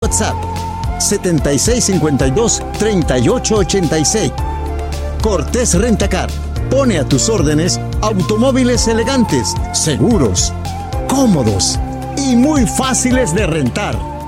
WhatsApp 7652-3886. Cortés Rentacar pone a tus órdenes automóviles elegantes, seguros, cómodos y muy fáciles de rentar.